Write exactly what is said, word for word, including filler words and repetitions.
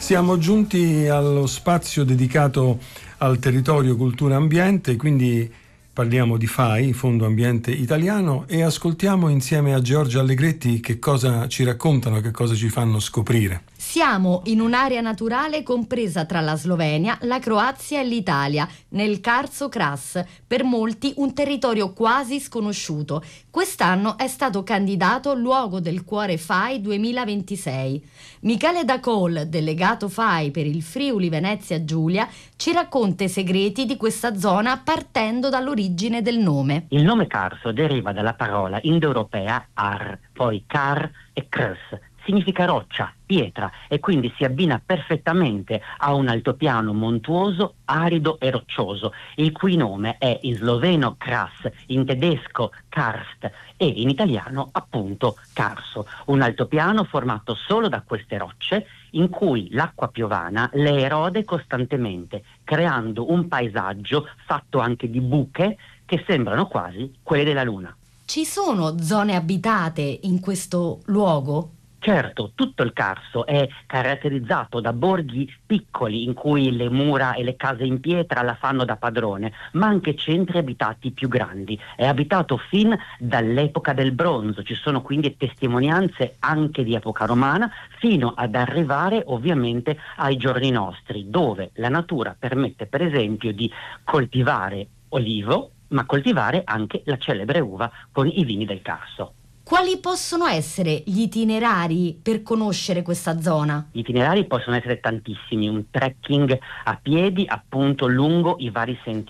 Siamo giunti allo spazio dedicato al territorio cultura ambiente, quindi parliamo di F A I, Fondo Ambiente Italiano, e ascoltiamo insieme a Giorgia Allegretti che cosa ci raccontano, che cosa ci fanno scoprire. Siamo in un'area naturale compresa tra la Slovenia, la Croazia e l'Italia, nel Carso Kras, per molti un territorio quasi sconosciuto. Quest'anno è stato candidato Luogo del Cuore F A I duemilaventisei. Michele Dacol, delegato F A I per il Friuli Venezia Giulia, ci racconta i segreti di questa zona partendo dall'origine del nome. Il nome Carso deriva dalla parola indoeuropea ar, poi car e krs. Significa roccia, pietra, e quindi si abbina perfettamente a un altopiano montuoso, arido e roccioso, il cui nome è in sloveno Kras, in tedesco Karst e in italiano appunto Carso, un altopiano formato solo da queste rocce in cui l'acqua piovana le erode costantemente, creando un paesaggio fatto anche di buche che sembrano quasi quelle della Luna. Ci sono zone abitate in questo luogo? Certo, tutto il Carso è caratterizzato da borghi piccoli in cui le mura e le case in pietra la fanno da padrone, ma anche centri abitati più grandi. È abitato fin dall'epoca del bronzo, ci sono quindi testimonianze anche di epoca romana, fino ad arrivare ovviamente ai giorni nostri, dove la natura permette per esempio di coltivare olivo, ma coltivare anche la celebre uva con i vini del Carso. Quali possono essere gli itinerari per conoscere questa zona? Gli itinerari possono essere tantissimi, un trekking a piedi appunto lungo i vari sentieri.